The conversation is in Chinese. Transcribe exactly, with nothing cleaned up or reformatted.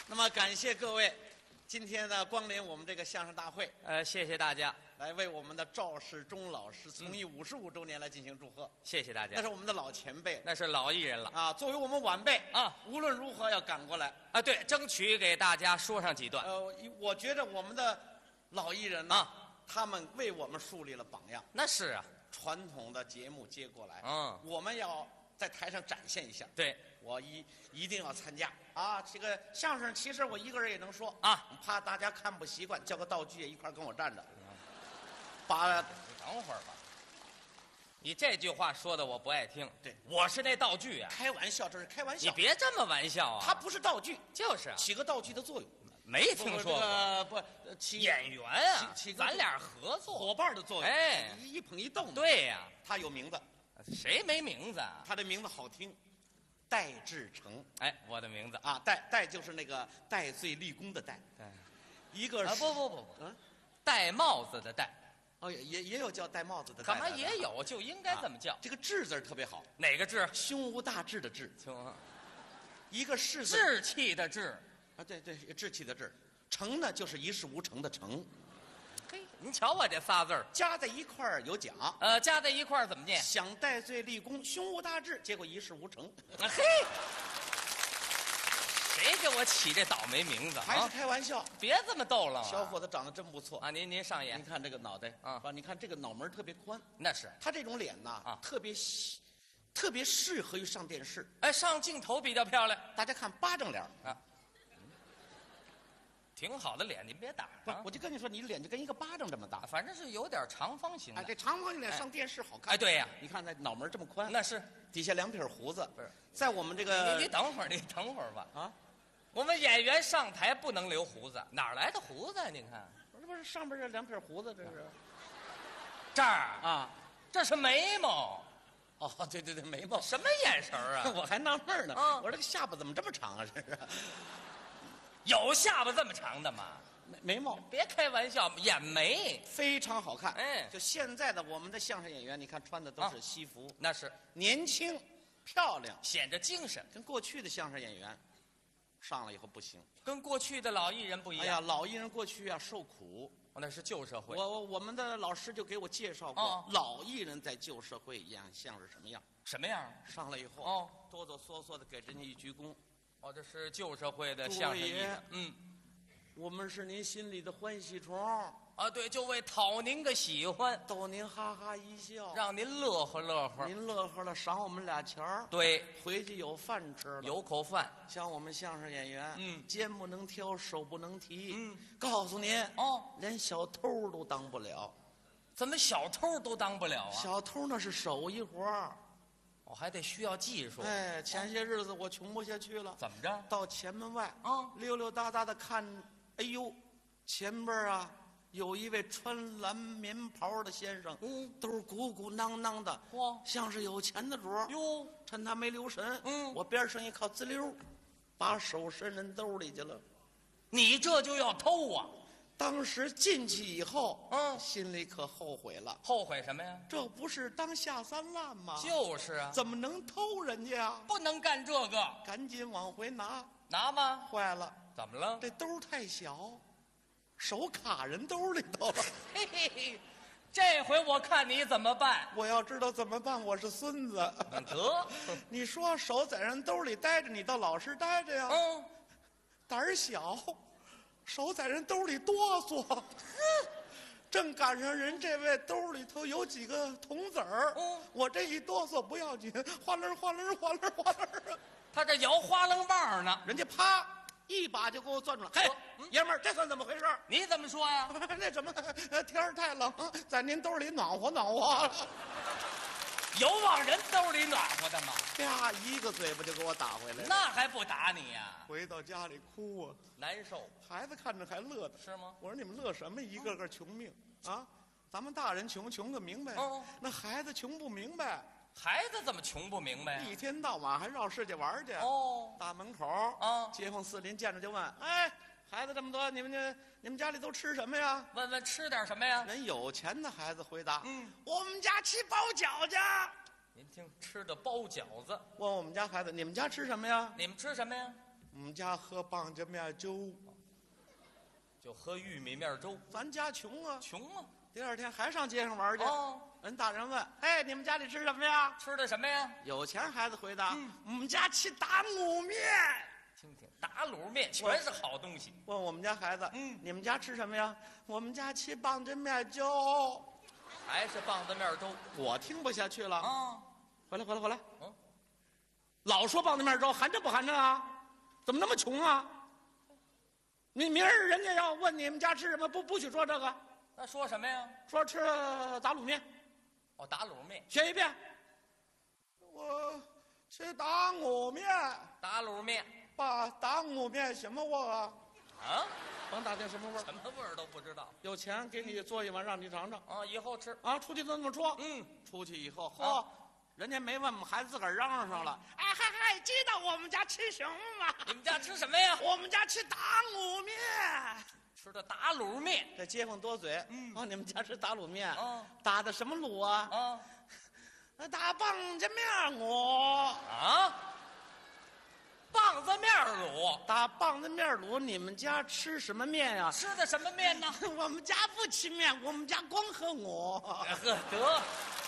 那么感谢各位今天呢光临我们这个相声大会， 呃，谢谢大家， 来为我们的赵世忠老师从艺五十五周年来进行祝贺。 谢谢大家。 那是我们的老前辈， 那是老艺人了啊。作为我们晚辈啊， 无论如何要赶过来啊。对，争取给大家说上几段。 呃，我觉得我们的老艺人呢， 啊， 他们为我们树立了榜样。 那是啊， 传统的节目接过来， 嗯， 我们要在台上展现一下。 对， 我一一定要参加啊！这个相声其实我一个人也能说啊， 怕大家看不习惯，叫个道具也一块跟我站着。把， 你等会儿吧。你这句话说的我不爱听。 对， 我是那道具啊。 开玩笑，这是开玩笑。 你别这么玩笑啊！ 它不是道具， 就是起个道具的作用。 没听说过。 不，不起演员啊， 起咱俩合作伙伴的作用。 哎， 一捧一逗。 对呀， 他有名字。 谁没名字啊？ 他的名字好听，戴志诚。 哎，我的名字啊，戴戴就是那个戴罪立功的戴。 对， 一个啊不不不不， 嗯， 戴帽子的戴。 哦，也也有叫戴帽子的戴。 干嘛也有？就应该这么叫。 这个志字特别好。 哪个志？ 胸无大志的志。 行， 一个士字。 志气的志。 啊，对对，志气的志。诚呢，就是一事无成的成。 嘿，您瞧我这仨字儿加在一块儿有奖。 呃，加在一块儿怎么念？ 想戴罪立功，胸无大志，结果一事无成。 啊嘿，谁给我起这倒霉名字？ 还是开玩笑， 别这么逗了。 小伙子长得真不错啊！您您上演， 您看这个脑袋啊， 你看这个脑门特别宽。 那是他这种脸呐， 啊， 特别细，特别适合于上电视。 哎，上镜头比较漂亮。 大家看巴掌脸啊。挺好的脸，您别打啊！我就跟你说，你脸就跟一个巴掌这么大， 反正是有点长方形的。 哎，这长方形脸上电视好看。 哎，对呀， 你看那脑门这么宽， 那是底下两撇胡子。 不是， 在我们这个， 你你等会儿，你等会儿吧。 啊， 我们演员上台不能留胡子，哪儿来的胡子啊？您看， 这不是上边这两撇胡子，这是这儿啊， 这是眉毛。 哦，对对对，眉毛。 什么眼神啊？ 我还纳闷呢， 啊， 我说这个下巴怎么这么长啊？这是有下巴这么长的吗？ 眉毛， 别开玩笑，眼眉非常好看。 哎， 就现在的我们的相声演员，你看穿的都是西服， 啊，那是年轻、漂亮， 显着精神。 跟过去的相声演员上了以后不行， 跟过去的老艺人不一样。 哎呀，老艺人过去啊受苦， 那是旧社会。 我我我们的老师就给我介绍过， 哦， 老艺人在旧社会一样像是什么样？ 什么样？ 上来以后， 哦， 哆哆嗦嗦的给人家一鞠躬。 哦，这是旧社会的相声艺人。嗯。 我们是您心里的欢喜虫啊，对，就为讨您个喜欢， 逗您哈哈一笑， 让您乐呵乐呵。 您乐呵了，赏我们俩钱儿。 对， 回去有饭吃了， 有口饭。 像我们相声演员， 嗯， 肩不能挑，手不能提。 嗯， 告诉您哦， 连小偷都当不了。 怎么小偷都当不了啊？ 小偷那是手艺活儿， 我还得需要技术。 哎，前些日子我穷不下去了， 怎么着？ 到前门外啊， 溜溜达达的看。哎呦，前边啊有一位穿蓝棉袍的先生， 嗯， 都鼓鼓囊囊的， 哇， 像是有钱的主儿。 哟， 趁他没留神， 嗯， 我边上一靠滋溜，把手伸人兜里去了。 你这就要偷啊！ 当时进去以后， 嗯， 心里可后悔了。 后悔什么呀？ 这不是当下三滥吗？ 就是啊， 怎么能偷人家啊？ 不能干这个， 赶紧往回拿。 拿吗？ 坏了， 怎么了？ 这兜太小，手卡人兜里头了。 嘿嘿嘿，这回我看你怎么办？ 我要知道怎么办，我是孙子。 得， 你说手在人兜里待着，你倒老实待着呀。 嗯， 胆儿小，手在人兜里哆嗦。正赶上人这位兜里头有几个铜子儿， 嗯， 我这一哆嗦不要紧，哗楞哗楞哗楞哗楞。 他这摇花楞棒呢， 人家啪一把就给我攥住了。嘿， 嗯、 爷们儿，这算怎么回事？ 你怎么说呀？ 那什么，天儿太冷，在您兜里暖和暖和。 有往人兜里暖和的吗？ 啪，一个嘴巴就给我打回来了。 那还不打你呀？ 回到家里哭啊， 难受。 孩子看着还乐的。 是吗？ 我说你们乐什么？一个个穷命啊！咱们大人穷，穷个明白。 哦， 那孩子穷不明白。 孩子怎么穷不明白呀？ 一天到晚还绕世界玩去。 哦， 大门口啊， 街坊四邻见着就问：“哎，孩子这么多，你们这你们家里都吃什么呀？” 问问吃点什么呀？ 人有钱的孩子回答：“ 嗯， 我们家吃包饺子。” 您听，吃的包饺子。 问我们家孩子：“你们家吃什么呀？” 你们吃什么呀？ 我们家喝棒子面粥， 就喝玉米面粥。 咱家穷啊， 穷啊！ 第二天还上街上玩去。 哦， 人大人问：“哎，你们家里吃什么呀吃的什么呀？” 有钱孩子回答：“ 嗯我们家吃打卤面。” 听听，打卤面全是好东西。 问我们家孩子：“ 嗯， 你们家吃什么呀？”我们家吃棒子面粥。 还是棒子面粥。 我听不下去了啊！ 回来，回来，回来！ 嗯， 老说棒子面粥，寒碜不寒碜啊？怎么那么穷啊？你明儿人家要问你们家吃什么，不不许说这个， 那说什么呀？ 说吃打卤面。 哦，打卤面。 学一遍。我吃打卤面。 打卤面。 爸，打卤面什么味儿啊？ 啊？ 甭打听什么味儿， 什么味儿都不知道。 有钱给你做一碗，让你尝尝。 啊，以后吃。 啊，出去都这么说。 嗯， 出去以后，嚯、 啊， 人家没问我们孩子自个儿嚷嚷上了。哎嗨嗨，知道我们家吃什么吗？ 你们家吃什么呀？ 我们家吃打卤面。 吃的打卤面。 这街坊多嘴。 嗯， 哦，你们家吃打卤面。 哦， 打的什么卤啊？ 啊， 打棒子面卤。 啊？棒子面卤。 打棒子面卤，你们家吃什么面呀、啊？ 吃的什么面呢？ 我们家不吃面，我们家光喝卤。 呵得。